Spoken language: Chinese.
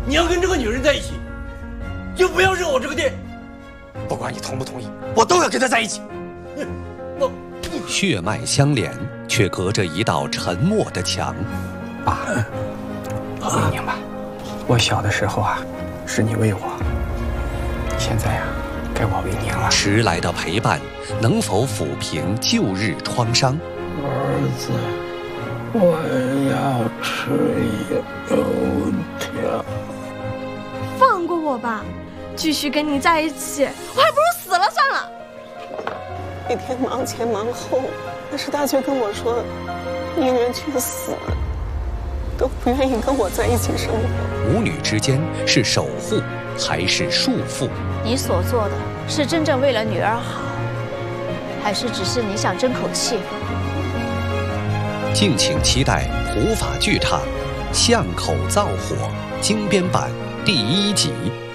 你要跟这个女人在一起，就不要惹我这个店。 不管你同不同意，我都要跟她在一起。 血脉相连，却隔着一道沉默的墙。 爸，为宁吧，我小的时候啊，是你为我，现在呀，该我为宁了。 迟来的陪伴，能否抚平旧日创伤？ 儿子，我要吃油条。 放过我吧，继续跟你在一起，我还不如死了算了。 每天忙前忙后，但是他却跟我说，宁愿去死，都不愿意跟我在一起生活。 母女之间是守护还是束缚？ 你所做的是真正为了女儿好，还是只是你想争口气？ 敬请期待普法剧场《巷口灶火》精编版第1集。